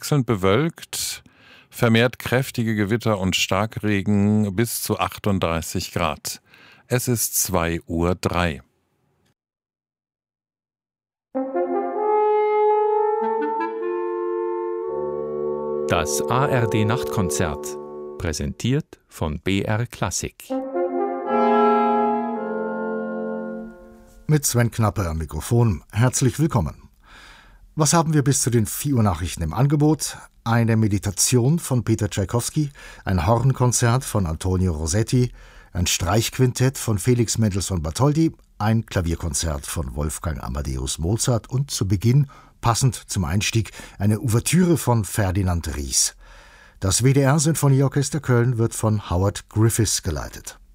wechselnd bewölkt, vermehrt kräftige Gewitter und Starkregen bis zu 38 Grad. Es ist 2:03 Uhr. Das ARD-Nachtkonzert, präsentiert von BR Klassik. Mit Sven Knappe am Mikrofon. Herzlich willkommen. Was haben wir bis zu den 4 Uhr Nachrichten im Angebot? Eine Meditation von Peter Tschaikowski, ein Hornkonzert von Antonio Rossetti, ein Streichquintett von Felix Mendelssohn Bartholdy, ein Klavierkonzert von Wolfgang Amadeus Mozart und zu Beginn, passend zum Einstieg, eine Ouvertüre von Ferdinand Ries. Das WDR Sinfonieorchester Köln wird von Howard Griffiths geleitet.